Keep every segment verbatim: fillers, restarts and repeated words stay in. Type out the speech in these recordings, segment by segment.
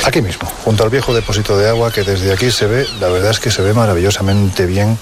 Aquí mismo, junto al viejo depósito de agua, que desde aquí se ve, la verdad es que se ve maravillosamente bien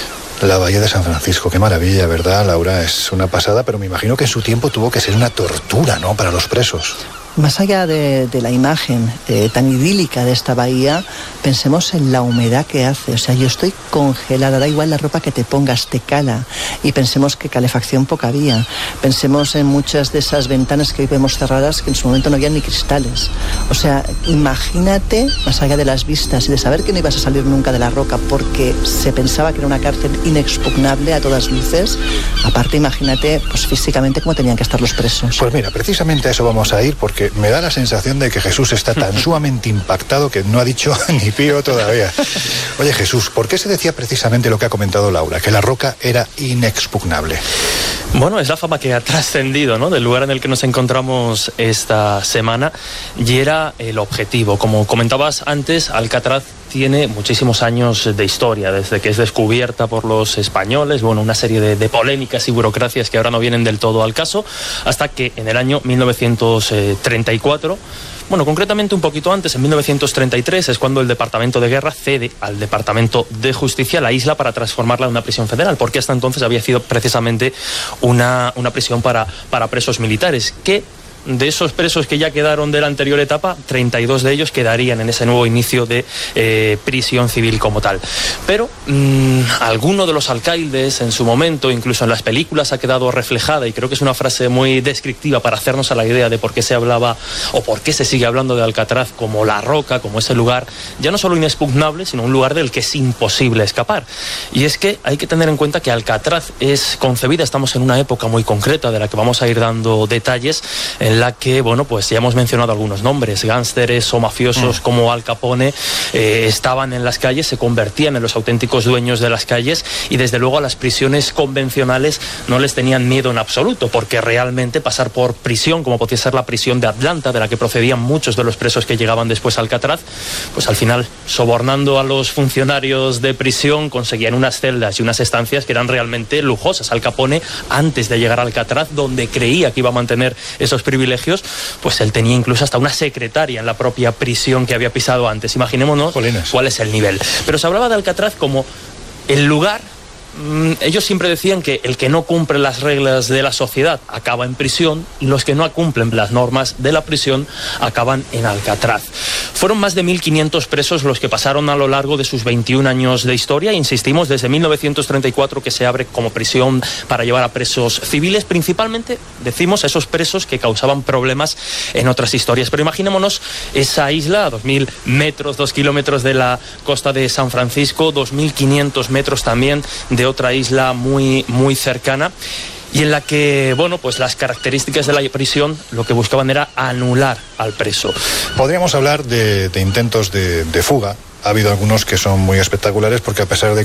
la bahía de San Francisco. Qué maravilla, ¿verdad, Laura? Es una pasada, pero me imagino que en su tiempo tuvo que ser una tortura, ¿no?, para los presos. Más allá de, de la imagen eh, tan idílica de esta bahía, pensemos en la humedad que hace. O sea, yo estoy congelada, da igual la ropa que te pongas, te cala. Y pensemos que calefacción poca había. Pensemos en muchas de esas ventanas que hoy vemos cerradas, que en su momento no había ni cristales. O sea, imagínate, más allá de las vistas y de saber que no ibas a salir nunca de la roca porque se pensaba que era una cárcel inexpugnable a todas luces. Aparte, imagínate, pues físicamente cómo tenían que estar los presos. Pues mira, precisamente a eso vamos a ir, porque me da la sensación de que Jesús está tan sumamente impactado que no ha dicho ni pío todavía. Oye, Jesús, ¿por qué se decía precisamente lo que ha comentado Laura, que la roca era inexpugnable? Bueno, es la fama que ha trascendido, ¿no?, del lugar en el que nos encontramos esta semana, y era el objetivo. Como comentabas antes, Alcatraz tiene muchísimos años de historia, desde que es descubierta por los españoles, bueno, una serie de, de polémicas y burocracias que ahora no vienen del todo al caso, hasta que en el año mil novecientos treinta y cuatro, bueno, concretamente un poquito antes, en mil novecientos treinta y tres, es cuando el Departamento de Guerra cede al Departamento de Justicia la isla para transformarla en una prisión federal, porque hasta entonces había sido precisamente una, una prisión para, para presos militares, que de esos presos que ya quedaron de la anterior etapa, treinta y dos de ellos quedarían en ese nuevo inicio de eh, prisión civil como tal. Pero mmm, alguno de los alcaldes en su momento, incluso en las películas, ha quedado reflejada, y creo que es una frase muy descriptiva para hacernos a la idea de por qué se hablaba o por qué se sigue hablando de Alcatraz como la roca, como ese lugar ya no solo inexpugnable, sino un lugar del que es imposible escapar. Y es que hay que tener en cuenta que Alcatraz es concebida, estamos en una época muy concreta de la que vamos a ir dando detalles, en la que, bueno, pues ya hemos mencionado algunos nombres, gánsteres o mafiosos mm. como Al Capone eh, estaban en las calles, se convertían en los auténticos dueños de las calles, y desde luego a las prisiones convencionales no les tenían miedo en absoluto, porque realmente pasar por prisión, como podía ser la prisión de Atlanta, de la que procedían muchos de los presos que llegaban después a Alcatraz, pues al final, sobornando a los funcionarios de prisión, conseguían unas celdas y unas estancias que eran realmente lujosas. Al Capone, antes de llegar a Alcatraz, donde creía que iba a mantener esos privilegios, pues él tenía incluso hasta una secretaria en la propia prisión que había pisado antes. Imaginémonos Polines. Cuál es el nivel. Pero se hablaba de Alcatraz como el lugar. Ellos siempre decían que el que no cumple las reglas de la sociedad acaba en prisión, y los que no cumplen las normas de la prisión acaban en Alcatraz. Fueron más de mil quinientos presos los que pasaron a lo largo de sus veintiún años de historia. Insistimos, desde mil novecientos treinta y cuatro, que se abre como prisión para llevar a presos civiles, principalmente, decimos, a esos presos que causaban problemas en otras historias. Pero imaginémonos esa isla a dos mil metros, dos kilómetros de la costa de San Francisco, dos mil quinientos metros también de otra isla muy, muy cercana, y en la que, bueno, pues las características de la prisión lo que buscaban era anular al preso. Podríamos hablar de, de intentos de, de fuga. Ha habido algunos que son muy espectaculares, porque a pesar de